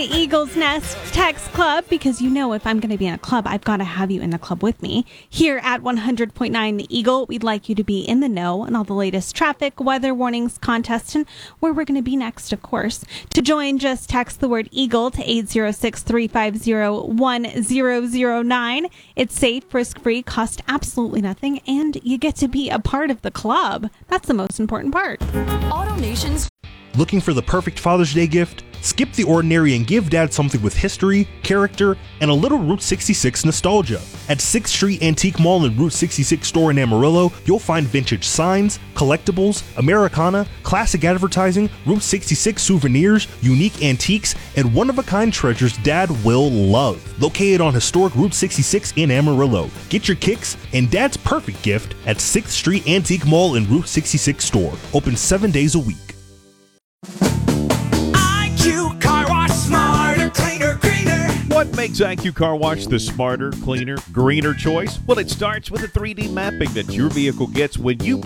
Eagles Nest Text Club, because you know if I'm going to be in a club, I've got to have you in the club with me. Here at 100.9 The Eagle, we'd like you to be in the know on all the latest traffic, weather warnings, contests, and where we're going to be next, of course. To join, just text the word EAGLE to 806-350-1009. It's safe, risk-free, costs absolutely nothing, and you get to be a part of the club. That's the most important part. AutoNation's. Looking for the perfect Father's Day gift? Skip the ordinary and give Dad something with history, character, and a little Route 66 nostalgia. At 6th Street Antique Mall and Route 66 store in Amarillo, you'll find vintage signs, collectibles, Americana, classic advertising, Route 66 souvenirs, unique antiques, and one-of-a-kind treasures Dad will love. Located on historic Route 66 in Amarillo. Get your kicks and Dad's perfect gift at 6th Street Antique Mall and Route 66 store. Open 7 days a week. IQ Car Wash, smarter, cleaner, greener. What makes IQ Car Wash the smarter, cleaner, greener choice? Well, it starts with the 3D mapping that your vehicle gets when you